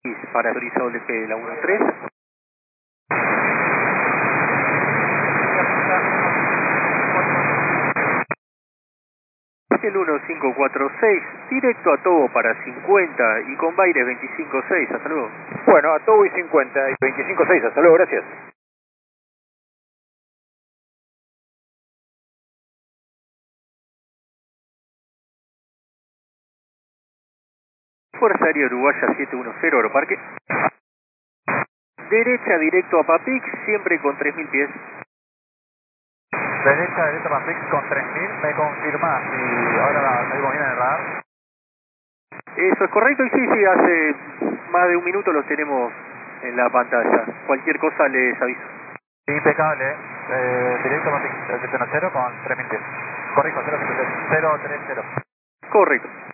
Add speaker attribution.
Speaker 1: para autorizado el DP de la 13. El 1546, directo a Tobo para 50 y con Baires 256, hasta luego.
Speaker 2: Bueno, a Tobo y 50 y 25.6, hasta luego, gracias.
Speaker 1: Fuerza Aérea Uruguaya 710, Aeroparque. Derecha directo a Papix, siempre con 3000 pies.
Speaker 2: Derecha, derecha Papix con 3000, me confirma si ahora salimos bien en el radar.
Speaker 1: Eso es correcto y sí, hace más de un minuto los tenemos en la pantalla. Cualquier cosa les aviso.
Speaker 2: Impecable, directo Papix, 0 con 3000 pies. Corrijo, 030.
Speaker 1: Correcto.